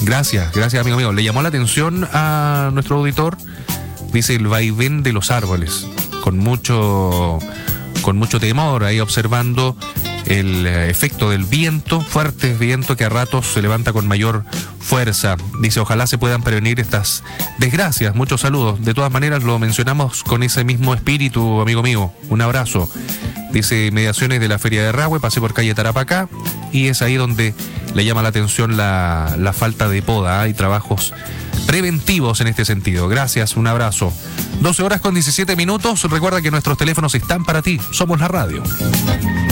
Gracias, amigo mío. Le llamó la atención a nuestro auditor, dice, el vaivén de los árboles, con mucho temor, ahí observando el efecto del viento, fuerte viento que a ratos se levanta con mayor fuerza. Dice, ojalá se puedan prevenir estas desgracias. Muchos saludos. De todas maneras, lo mencionamos con ese mismo espíritu, amigo mío. Un abrazo. Dice, mediaciones de la Feria de Rahue, pasé por calle Tarapacá, y es ahí donde le llama la atención la falta de poda. Hay trabajos preventivos en este sentido. Gracias, un abrazo. 12 horas con 17 minutos. Recuerda que nuestros teléfonos están para ti. Somos la radio.